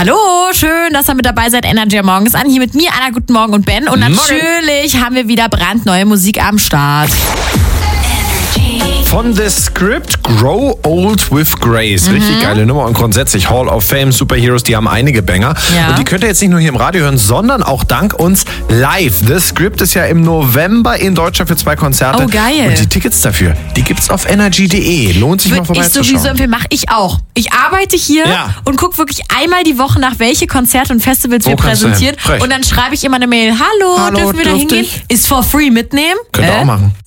Hallo, schön, dass ihr mit dabei seid. Energy morgens an. Hier mit mir, Anna, guten Morgen und Ben. Und natürlich haben wir wieder brandneue Musik am Start. Von The Script, Grow Old with Grace. Richtig geile Nummer und grundsätzlich Hall of Fame, Superheroes, die haben einige Banger. Ja. Und die könnt ihr jetzt nicht nur hier im Radio hören, sondern auch dank uns live. The Script ist ja im November in Deutschland für 2 Konzerte. Oh, geil. Und die Tickets dafür, die gibt's auf energy.de. Lohnt sich mal vorbeizuschauen. Ich sowieso empfehlen, mache ich auch. Ich arbeite hier und gucke wirklich einmal die Woche nach, welche Konzerte und Festivals wir präsentieren. Und dann schreibe ich immer eine Mail. Hallo, dürfen wir da hingehen? Ist for free mitnehmen. Könnt ihr auch machen.